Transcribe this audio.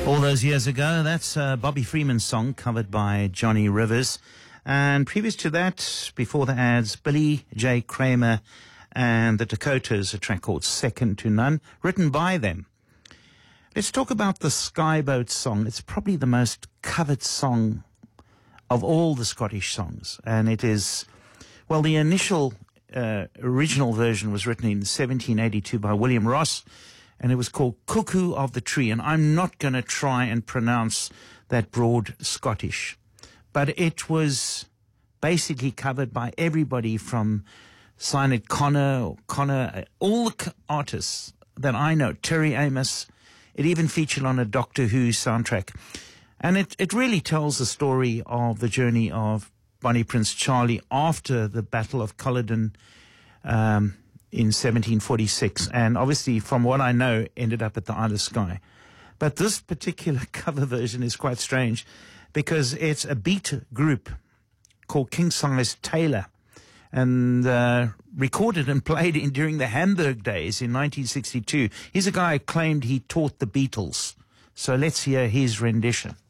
All those years ago, that's Bobby Freeman's song covered by Johnny Rivers. And previous to that, before the ads, Billy J. Kramer and the Dakotas, a track called Second to None, written by them. Let's talk about the Skyboat song. It's probably the most covered song of all the Scottish songs. And it is, well, the initial original version was written in 1782 by William Ross, and it was called Cuckoo of the Tree. And I'm not going to try and pronounce that broad Scottish, but it was basically covered by everybody from Sinead Connor, all the artists that I know, Terry Amos. It even featured on a Doctor Who soundtrack. And it really tells the story of the journey of Bonnie Prince Charlie after the Battle of Culloden in 1746. And obviously, from what I know, ended up at the Isle of Skye. But this particular cover version is quite strange because it's a beat group called King Size Taylor, and recorded and played during the Hamburg days in 1962. He's a guy who claimed he taught the Beatles. So let's hear his rendition.